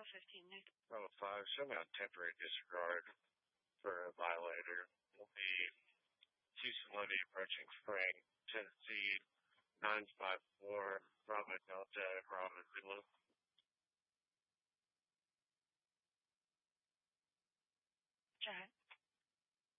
Bravo 5, show me on temporary disregard for a violator. Will be Houston Levy approaching Frank, Tennessee 954, Bravo Delta, Bravo Zulu.